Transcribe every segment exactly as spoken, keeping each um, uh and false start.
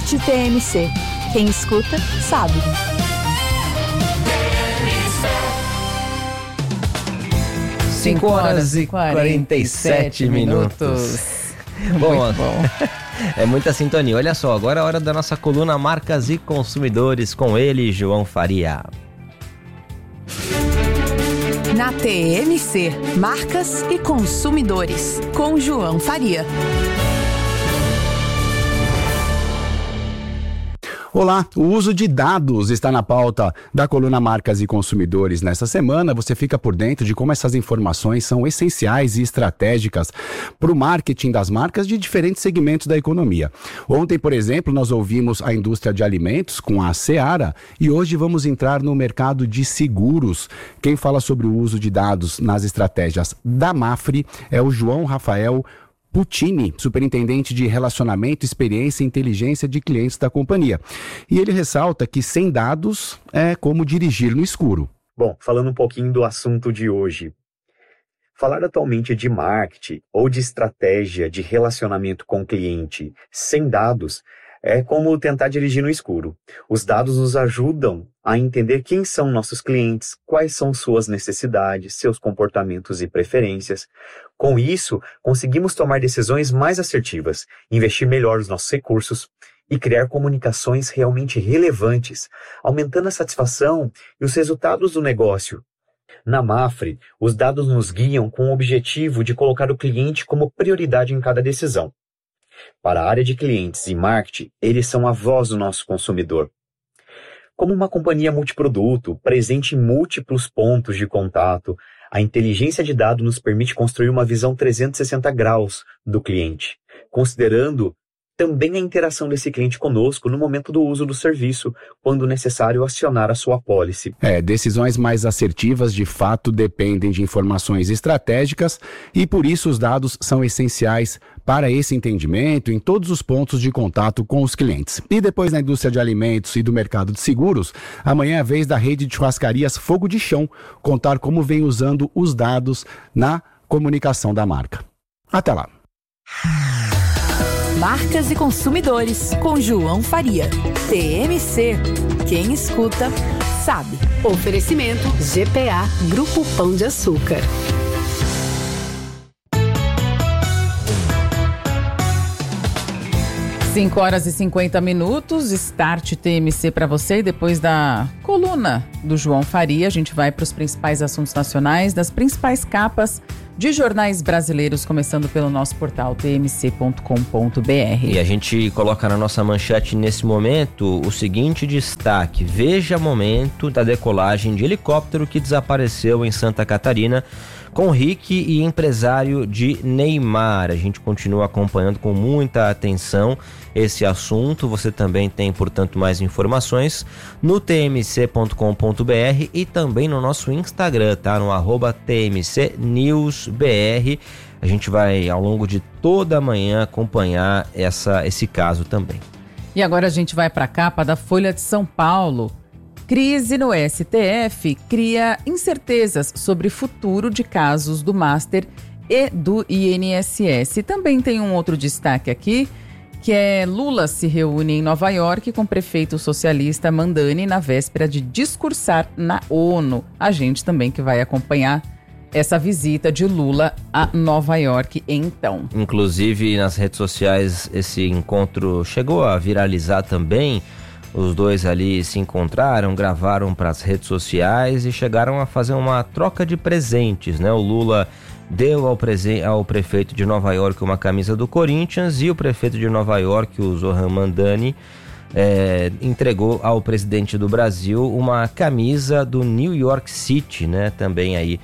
Start T M C. Quem escuta, sabe. cinco horas e quarenta e sete minutos. Bom, bom. É muita sintonia. Olha só, agora é a hora da nossa coluna Marcas e Consumidores com ele, João Faria. Na T M C, Marcas e Consumidores, com João Faria. Olá, o uso de dados está na pauta da coluna Marcas e Consumidores. Nessa semana, você fica por dentro de como essas informações são essenciais e estratégicas para o marketing das marcas de diferentes segmentos da economia. Ontem, por exemplo, nós ouvimos a indústria de alimentos com a Seara e hoje vamos entrar no mercado de seguros. Quem fala sobre o uso de dados nas estratégias da Mafre é o João Rafael Puccini, superintendente de relacionamento, experiência e inteligência de clientes da companhia. E ele ressalta que sem dados é como dirigir no escuro. Bom, falando um pouquinho do assunto de hoje. Falar atualmente de marketing ou de estratégia de relacionamento com o cliente sem dados é como tentar dirigir no escuro. Os dados nos ajudam a entender quem são nossos clientes, quais são suas necessidades, seus comportamentos e preferências. Com isso, conseguimos tomar decisões mais assertivas, investir melhor os nossos recursos e criar comunicações realmente relevantes, aumentando a satisfação e os resultados do negócio. Na Mafre, os dados nos guiam com o objetivo de colocar o cliente como prioridade em cada decisão. Para a área de clientes e marketing, eles são a voz do nosso consumidor. Como uma companhia multiproduto, presente em múltiplos pontos de contato, a inteligência de dados nos permite construir uma visão trezentos e sessenta graus do cliente, considerando também a interação desse cliente conosco no momento do uso do serviço, quando necessário acionar a sua apólice. É, decisões mais assertivas de fato dependem de informações estratégicas e por isso os dados são essenciais para esse entendimento em todos os pontos de contato com os clientes. E depois na indústria de alimentos e do mercado de seguros, amanhã é a vez da rede de churrascarias Fogo de Chão contar como vem usando os dados na comunicação da marca. Até lá! Marcas e Consumidores, com João Faria. T M C. Quem escuta, sabe. Oferecimento G P A, Grupo Pão de Açúcar. cinco horas e cinquenta minutos, Start T M C para você. E depois da coluna do João Faria, a gente vai para os principais assuntos nacionais, das principais capas de jornais brasileiros, começando pelo nosso portal t m c ponto com ponto b r. E a gente coloca na nossa manchete nesse momento o seguinte destaque: veja momento da decolagem de helicóptero que desapareceu em Santa Catarina com Rick e empresário de Neymar. A gente continua acompanhando com muita atenção esse assunto. Você também tem, portanto, mais informações no t m c ponto com ponto b r e também no nosso Instagram, tá? No arroba T M C News B R. A gente vai, ao longo de toda a manhã, acompanhar essa, esse caso também. E agora a gente vai para a capa da Folha de São Paulo. Crise no S T F cria incertezas sobre futuro de casos do Master e do I N S S. Também tem um outro destaque aqui, que é Lula se reúne em Nova York com o prefeito socialista Mandani na véspera de discursar na ONU. A gente também que vai acompanhar essa visita de Lula a Nova York, então. Inclusive, nas redes sociais, esse encontro chegou a viralizar também. Os dois ali se encontraram, gravaram para as redes sociais e chegaram a fazer uma troca de presentes, né? O Lula deu ao, prese- ao prefeito de Nova York uma camisa do Corinthians e o prefeito de Nova York, o Zohran Mandani, é, entregou ao presidente do Brasil uma camisa do New York City, né? Também aí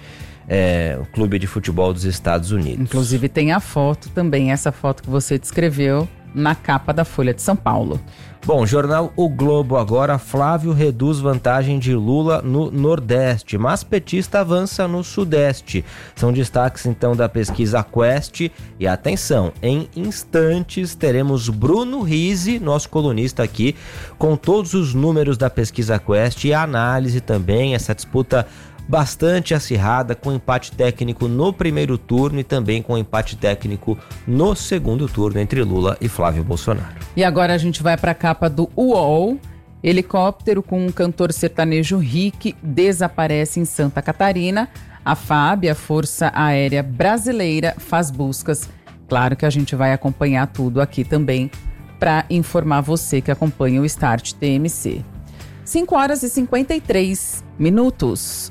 é, o clube de futebol dos Estados Unidos. Inclusive tem a foto também, essa foto que você descreveu na capa da Folha de São Paulo. Bom, jornal O Globo agora, Flávio reduz vantagem de Lula no Nordeste, mas petista avança no Sudeste. São destaques então da pesquisa Quest e atenção, em instantes teremos Bruno Rizzi, nosso colunista aqui, com todos os números da pesquisa Quest e a análise também, essa disputa bastante acirrada, com empate técnico no primeiro turno e também com empate técnico no segundo turno entre Lula e Flávio Bolsonaro. E agora a gente vai para a capa do U O L. Helicóptero com um cantor sertanejo Rick desaparece em Santa Catarina. A F A B, a Força Aérea Brasileira, faz buscas. Claro que a gente vai acompanhar tudo aqui também para informar você que acompanha o Start T M C. cinco horas e cinquenta e três minutos.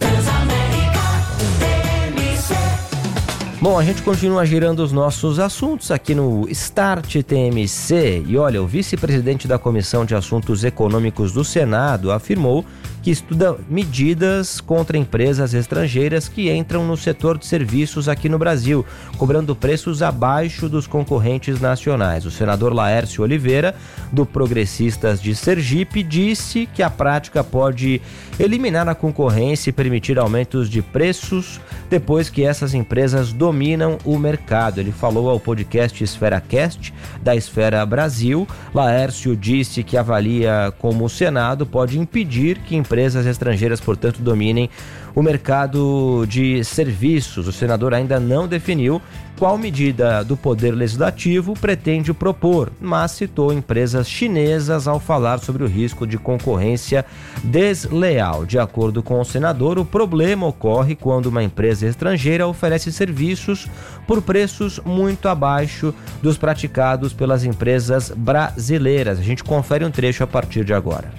Bom, a gente continua girando os nossos assuntos aqui no Start T M C. E olha, o vice-presidente da Comissão de Assuntos Econômicos do Senado afirmou que estuda medidas contra empresas estrangeiras que entram no setor de serviços aqui no Brasil, cobrando preços abaixo dos concorrentes nacionais. O senador Laércio Oliveira, do Progressistas de Sergipe, disse que a prática pode eliminar a concorrência e permitir aumentos de preços depois que essas empresas dominam o mercado. Ele falou ao podcast EsferaCast da Esfera Brasil. Laércio disse que avalia como o Senado pode impedir que empresas estrangeiras, portanto, dominem o mercado de serviços. O senador ainda não definiu qual medida do Poder Legislativo pretende propor, mas citou empresas chinesas ao falar sobre o risco de concorrência desleal. De acordo com o senador, o problema ocorre quando uma empresa estrangeira oferece serviços por preços muito abaixo dos praticados pelas empresas brasileiras. A gente confere um trecho a partir de agora.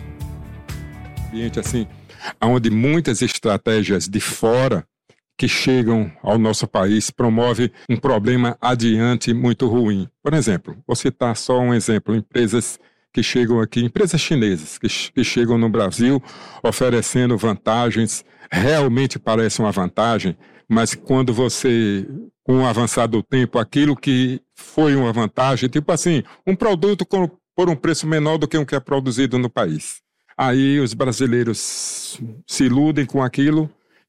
Ambiente assim, onde muitas estratégias de fora que chegam ao nosso país promove um problema adiante muito ruim. Por exemplo, vou citar só um exemplo, empresas que chegam aqui, empresas chinesas que, que chegam no Brasil oferecendo vantagens, realmente parece uma vantagem, mas quando você, com o avançar do tempo, aquilo que foi uma vantagem, tipo assim, um produto com, por um preço menor do que o que é produzido no país. Aí os brasileiros se iludem com aquilo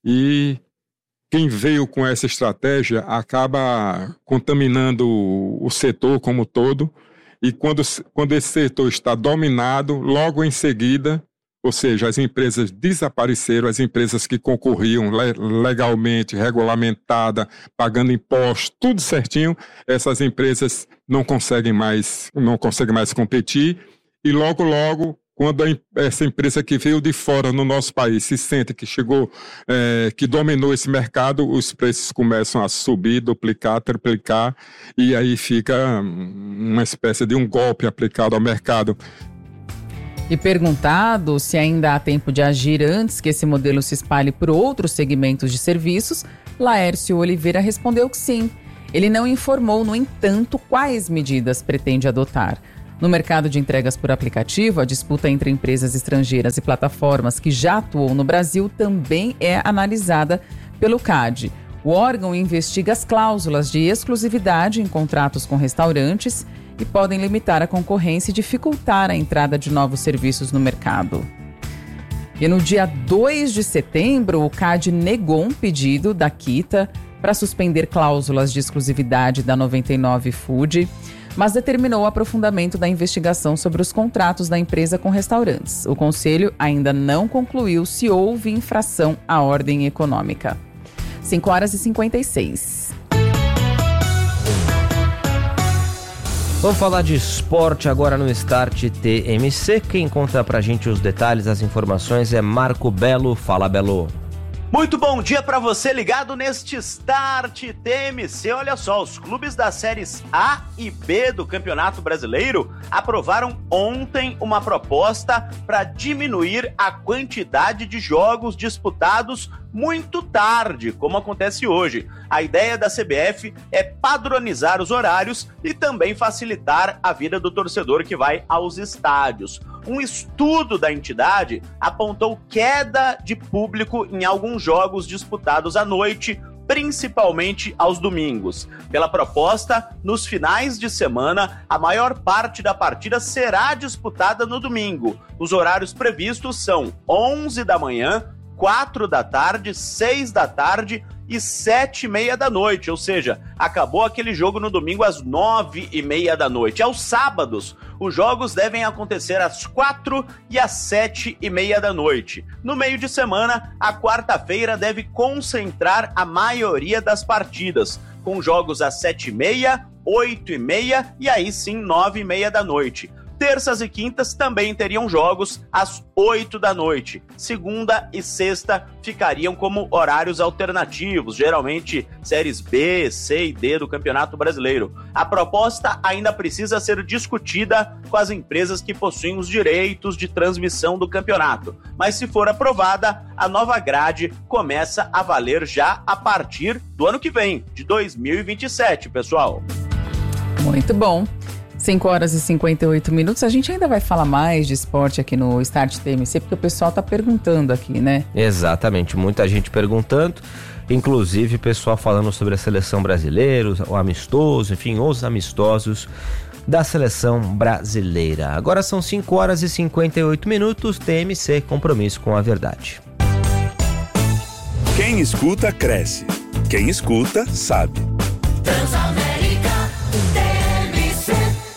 e quem veio com essa estratégia acaba contaminando o setor como todo. E quando, quando esse setor está dominado, logo em seguida, ou seja, as empresas desapareceram, as empresas que concorriam legalmente, regulamentada, pagando impostos, tudo certinho, essas empresas não conseguem mais, não conseguem mais competir e logo, logo, quando essa empresa que veio de fora no nosso país se sente que chegou, é, que dominou esse mercado, os preços começam a subir, duplicar, triplicar, e aí fica uma espécie de um golpe aplicado ao mercado. E perguntado se ainda há tempo de agir antes que esse modelo se espalhe por outros segmentos de serviços, Laércio Oliveira respondeu que sim. Ele não informou, no entanto, quais medidas pretende adotar. No mercado de entregas por aplicativo, a disputa entre empresas estrangeiras e plataformas que já atuam no Brasil também é analisada pelo C A D. O órgão investiga as cláusulas de exclusividade em contratos com restaurantes e podem limitar a concorrência e dificultar a entrada de novos serviços no mercado. E no dia dois de setembro, o C A D negou um pedido da Kita para suspender cláusulas de exclusividade da noventa e nove Food, mas determinou o aprofundamento da investigação sobre os contratos da empresa com restaurantes. O Conselho ainda não concluiu se houve infração à ordem econômica. cinco horas e cinquenta e seis. Vamos falar de esporte agora no Start T M C. Quem conta pra gente os detalhes, as informações é Marco Belo. Fala, Belo. Muito bom dia para você ligado neste Start T M C. Olha só, os clubes das séries A e B do Campeonato Brasileiro aprovaram ontem uma proposta para diminuir a quantidade de jogos disputados muito tarde, como acontece hoje. A ideia da C B F é padronizar os horários e também facilitar a vida do torcedor que vai aos estádios. Um estudo da entidade apontou queda de público em alguns jogos disputados à noite, principalmente aos domingos. Pela proposta, nos finais de semana, a maior parte da partida será disputada no domingo. Os horários previstos são onze da manhã, quatro da tarde, seis da tarde e sete e meia da noite, ou seja, acabou aquele jogo no domingo às nove e meia da noite. Aos sábados, os jogos devem acontecer às quatro e às sete e meia da noite. No meio de semana, a quarta-feira deve concentrar a maioria das partidas, com jogos às sete e meia, oito e meia e aí sim nove e meia da noite. Terças e quintas também teriam jogos às oito da noite. Segunda e sexta ficariam como horários alternativos, geralmente séries B, C e D do Campeonato Brasileiro. A proposta ainda precisa ser discutida com as empresas que possuem os direitos de transmissão do campeonato. Mas se for aprovada, a nova grade começa a valer já a partir do ano que vem, de dois mil e vinte e sete, pessoal. Muito bom. cinco horas e cinquenta e oito minutos. A gente ainda vai falar mais de esporte aqui no Start T M C, porque o pessoal tá perguntando aqui, né? Exatamente, muita gente perguntando, inclusive o pessoal falando sobre a seleção brasileira, o amistoso, enfim, os amistosos da seleção brasileira. Agora são cinco horas e cinquenta e oito minutos, T M C, compromisso com a verdade. Quem escuta, cresce. Quem escuta, sabe. Transamérica T M C.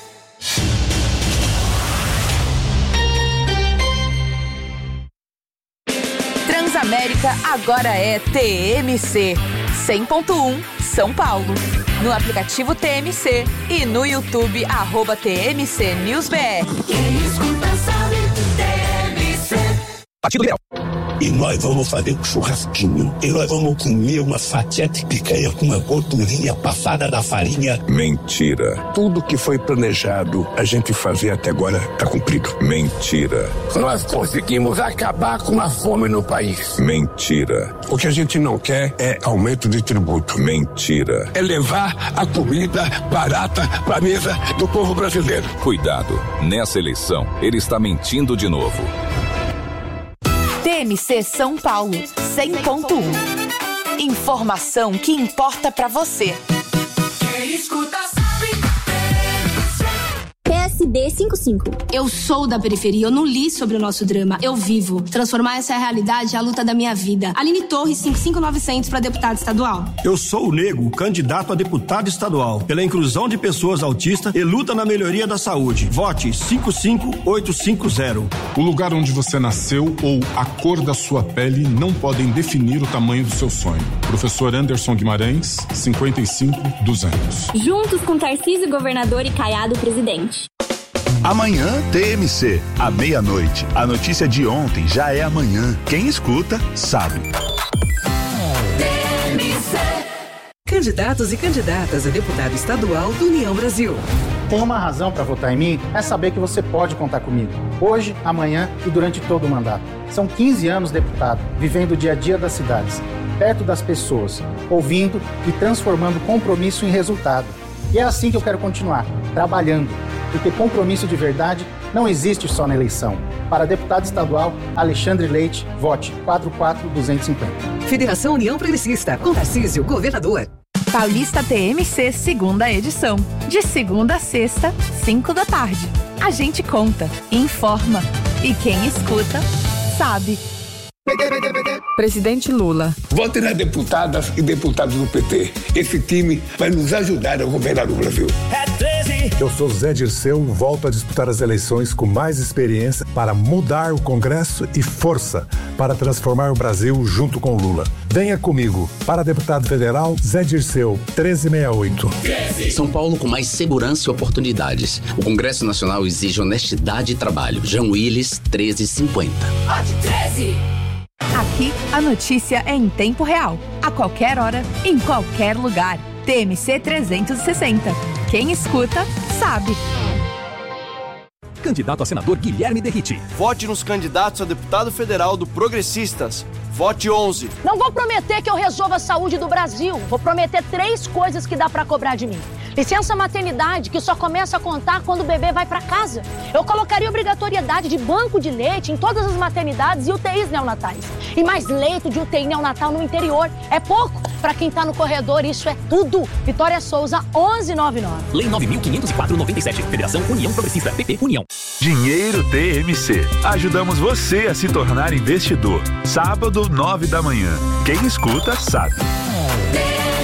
Transamérica agora é T M C cem ponto um São Paulo. No aplicativo T M C e no YouTube, arroba T M C News B R. Quem escuta sabe, T M C. Partido Liberal. E nós vamos fazer um churrasquinho. E nós vamos comer uma fatia de picanha com uma gordurinha passada da farinha. Mentira. Tudo que foi planejado a gente fazer até agora tá cumprido. Mentira. Nós conseguimos acabar com a fome no país. Mentira. O que a gente não quer é aumento de tributo. Mentira. É levar a comida barata para a mesa do povo brasileiro. Cuidado. Nessa eleição, ele está mentindo de novo. T M C São Paulo cem ponto um. Informação que importa pra você. Quem escuta sabe, T M C. P S D cinquenta e cinco. Eu sou da periferia, eu não li sobre o nosso drama, eu vivo. Transformar essa realidade é a luta da minha vida. Aline Torres, cinco cinco nove zero zero para deputado estadual. Eu sou o Nego, candidato a deputado estadual, pela inclusão de pessoas autistas e luta na melhoria da saúde. Vote cinco cinco oito cinco zero. O lugar onde você nasceu ou a cor da sua pele não podem definir o tamanho do seu sonho. Professor Anderson Guimarães, cinquenta e cinco duzentos. Juntos com Tarcísio, governador, e Caiado, presidente. Amanhã, T M C, à meia-noite. A notícia de ontem já é amanhã. Quem escuta, sabe. T M C. Candidatos e candidatas a deputado estadual do União Brasil. Tem uma razão para votar em mim, é saber que você pode contar comigo. Hoje, amanhã e durante todo o mandato. São quinze anos deputado, vivendo o dia a dia das cidades, perto das pessoas, ouvindo e transformando compromisso em resultado. E é assim que eu quero continuar, trabalhando. Porque compromisso de verdade não existe só na eleição. Para deputado estadual, Alexandre Leite, vote quatro quatro dois cinco zero. Federação União Progressista, com Tarcísio, governador. Paulista T M C, segunda edição. De segunda a sexta, cinco da tarde. A gente conta, informa. E quem escuta, sabe. Presidente Lula. Vote nas deputadas e deputados do P T. Esse time vai nos ajudar a governar o Brasil. É treze. Eu sou Zé Dirceu, volto a disputar as eleições com mais experiência para mudar o Congresso e força para transformar o Brasil junto com Lula. Venha comigo. Para deputado federal, Zé Dirceu, treze sessenta e oito. São Paulo com mais segurança e oportunidades. O Congresso Nacional exige honestidade e trabalho. Jean Willis, treze cinquenta. Vote treze. Aqui, a notícia é em tempo real, a qualquer hora, em qualquer lugar. T M C trezentos e sessenta. Quem escuta, sabe. Candidato a senador Guilherme Derrite. Vote nos candidatos a deputado federal do Progressistas. Vote onze. Não vou prometer que eu resolva a saúde do Brasil. Vou prometer três coisas que dá pra cobrar de mim. Licença maternidade, que só começa a contar quando o bebê vai pra casa. Eu colocaria obrigatoriedade de banco de leite em todas as maternidades e U T Is neonatais. E mais leito de U T I neonatal no interior. É pouco? Pra quem tá no corredor, isso é tudo. Vitória Souza, onze noventa e nove. Lei nove mil quinhentos e quatro barra noventa e sete. Federação União Progressista. P P União. Dinheiro T M C. Ajudamos você a se tornar investidor. Sábado, nove da manhã. Quem escuta, sabe.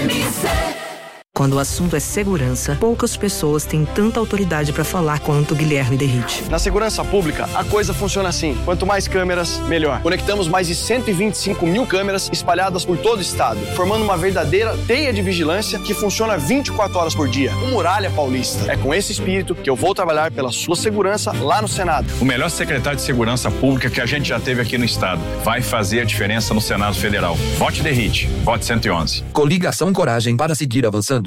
M C. Quando o assunto é segurança, poucas pessoas têm tanta autoridade para falar quanto Guilherme Derrite. Na segurança pública, a coisa funciona assim. Quanto mais câmeras, melhor. Conectamos mais de cento e vinte e cinco mil câmeras espalhadas por todo o estado, formando uma verdadeira teia de vigilância que funciona vinte e quatro horas por dia. O Muralha Paulista. É com esse espírito que eu vou trabalhar pela sua segurança lá no Senado. O melhor secretário de segurança pública que a gente já teve aqui no estado. Vai fazer a diferença no Senado Federal. Vote Derrite. Vote cento e onze. Coligação Coragem para seguir avançando.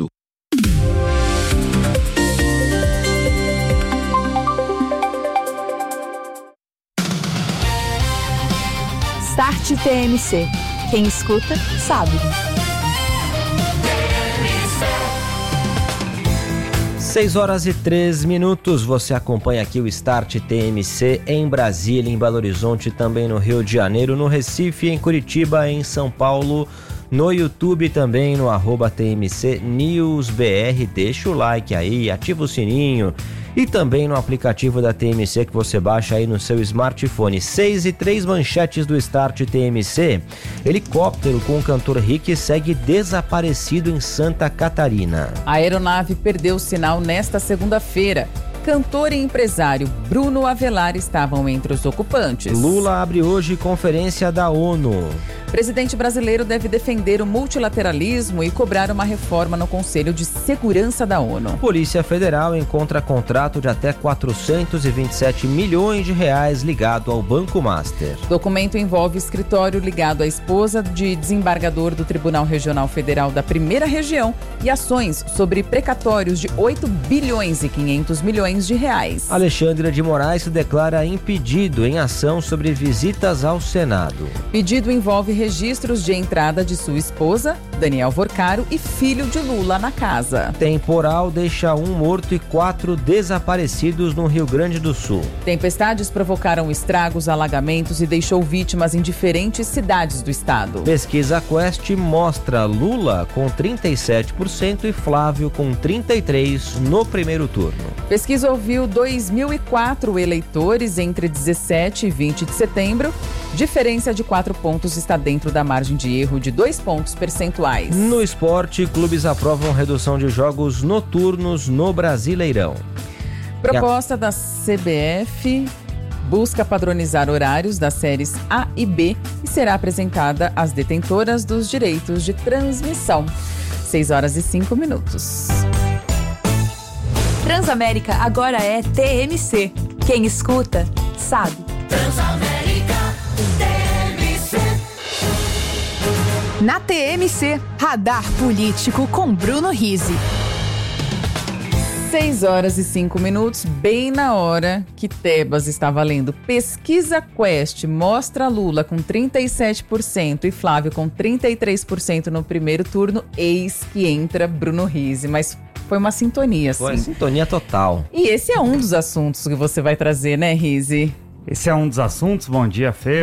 Start T M C. Quem escuta, sabe. seis horas e três minutos. Você acompanha aqui o Start T M C em Brasília, em Belo Horizonte, também no Rio de Janeiro, no Recife, em Curitiba, em São Paulo, no YouTube também, no arroba T M C News B R. Deixa o like aí, ativa o sininho. E também no aplicativo da T M C que você baixa aí no seu smartphone. seis e três manchetes do Start T M C. Helicóptero com o cantor Rick segue desaparecido em Santa Catarina. A aeronave perdeu o sinal nesta segunda-feira. Cantor e empresário Bruno Avelar estavam entre os ocupantes. Lula abre hoje conferência da ONU. Presidente brasileiro deve defender o multilateralismo e cobrar uma reforma no Conselho de Segurança da ONU. Polícia Federal encontra contrato de até quatrocentos e vinte e sete milhões de reais ligado ao Banco Master. Documento envolve escritório ligado à esposa de desembargador do Tribunal Regional Federal da Primeira Região e ações sobre precatórios de oito bilhões e quinhentos milhões de reais. Alexandre de Moraes se declara impedido em ação sobre visitas ao Senado. Pedido envolve registros de entrada de sua esposa, Daniel Vorcaro, e filho de Lula na casa. Temporal deixa um morto e quatro desaparecidos no Rio Grande do Sul. Tempestades provocaram estragos, alagamentos e deixou vítimas em diferentes cidades do estado. Pesquisa Quest mostra Lula com trinta e sete por cento e Flávio com trinta e três por cento no primeiro turno. Pesquisa ouviu dois mil e quatro eleitores entre dezessete e vinte de setembro. Diferença de quatro pontos está dentro da margem de erro de dois pontos percentuais. No esporte, clubes aprovam redução de jogos noturnos no Brasileirão. Proposta da C B F busca padronizar horários das séries A e B e será apresentada às detentoras dos direitos de transmissão. seis horas e cinco minutos. Transamérica agora é T M C. Quem escuta, sabe. Transamérica, T M C. Na T M C, Radar Político com Bruno Rizzi. seis horas e cinco minutos, bem na hora que Tebas estava lendo. Pesquisa Quest mostra Lula com trinta e sete por cento e Flávio com trinta e três por cento no primeiro turno. Eis que entra Bruno Rizzi, mas foi uma sintonia, assim. Foi uma sintonia total. E esse é um dos assuntos que você vai trazer, né, Rizzi? Esse é um dos assuntos. Bom dia, Fê.